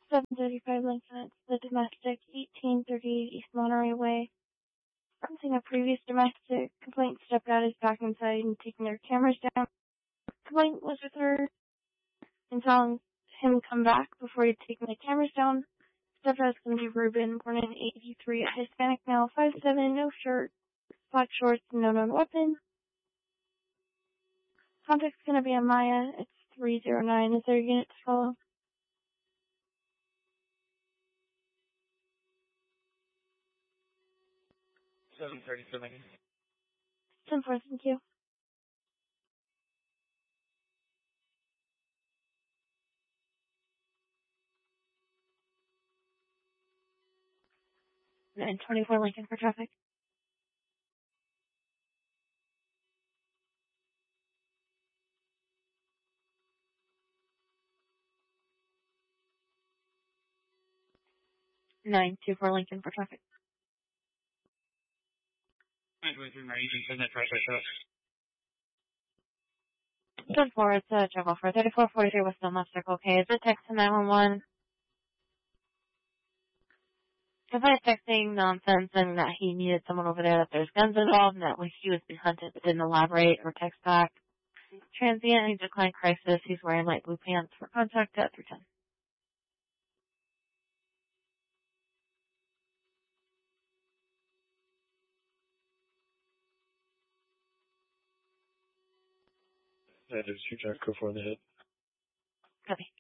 735 Lincoln, it's the domestic, 1838 East Monterey Way. Referencing a previous domestic complaint, stepdad is back inside and taking their cameras down. Complaint was with her and telling him come back before he'd taken the cameras down. Stepdad's gonna be Ruben, born in 83, a Hispanic male, 5'7", no shirt, black shorts, no known weapon. Contact's gonna be on Maya, it's 309. Is there a unit to follow? 7:30 for Lincoln. 10-4, thank you. And 24 Lincoln for traffic. Nine 24 Lincoln for traffic. 923 Mary, you can send that traffic up. 10-4, it's a trouble for 3443 West Elm Left Circle. Okay, is it text to 911? If I was texting nonsense and that he needed someone over there, that there's guns involved, and that he was being hunted, but didn't elaborate or text back. Transient, he declined crisis. He's wearing light blue pants for contact at 310. That is 2 Jack, go for the hit. Copy.